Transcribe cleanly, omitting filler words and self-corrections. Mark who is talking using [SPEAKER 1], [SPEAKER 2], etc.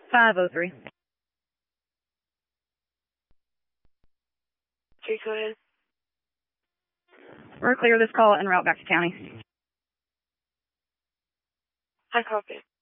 [SPEAKER 1] 503.
[SPEAKER 2] Please go ahead.
[SPEAKER 1] We're clear this call and route back to county.
[SPEAKER 2] I copy.